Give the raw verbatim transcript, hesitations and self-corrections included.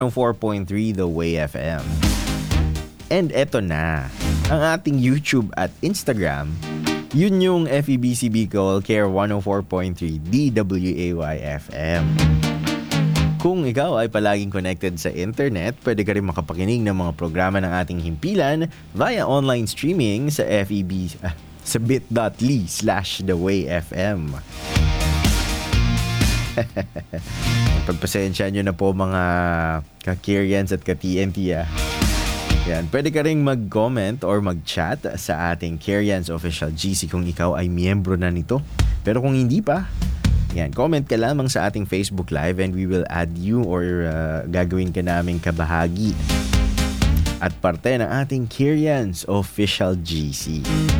four point three The Way F M. And eto na, ang ating YouTube at Instagram. Yun yung F E B C Bicol Care one oh four point three D W A Y F M. Kung ikaw ay palaging connected sa internet, pwede ka rin makapakinig ng mga programa ng ating himpilan via online streaming sa F E B ah, sa bit.ly slash The Way F M. Pagpasensya nyo na po mga ka-Kyrians at ka-T N T ah. Yan, pwede ka ring mag-comment or mag-chat sa ating Kyrians Official G C kung ikaw ay miyembro na nito. Pero kung hindi pa, yan, comment ka lamang sa ating Facebook Live and we will add you or uh, gagawin ka naming kabahagi at parte ng ating Kyrians Official G C.